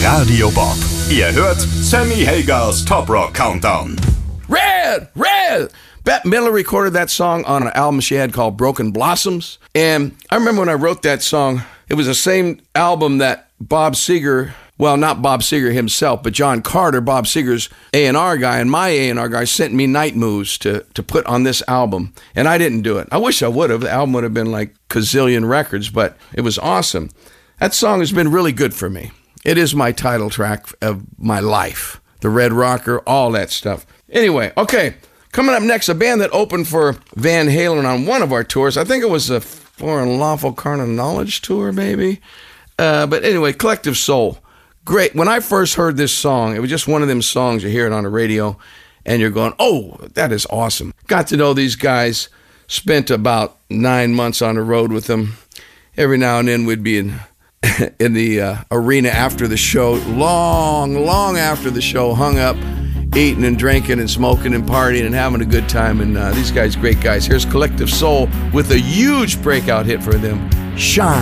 Radio Bob. Ihr hört Sammy Hagers Top Rock Countdown. Red! Bette Midler recorded that song on an album she had called Broken Blossoms. And I remember when I wrote that song, it was the same album that Bob Seger, well, not Bob Seger himself, but John Carter, Bob Seger's A&R guy, and my A&R guy sent me Night Moves to put on this album. And I didn't do it. I wish I would have. The album would have been like gazillion records, but it was awesome. That song has been really good for me. It is my title track of my life. The Red Rocker, all that stuff. Anyway, okay. Coming up next, a band that opened for Van Halen on one of our tours. I think it was the For Unlawful Carnal Knowledge tour, maybe. But anyway, Collective Soul. Great. When I first heard this song, it was just one of them songs you hear it on the radio, and you're going, oh, that is awesome. Got to know these guys. Spent about 9 months on the road with them. Every now and then we'd be in the arena after the show, long after the show, hung up, eating and drinking and smoking and partying and having a good time. And these guys, great guys. Here's Collective Soul with a huge breakout hit for them, Shine.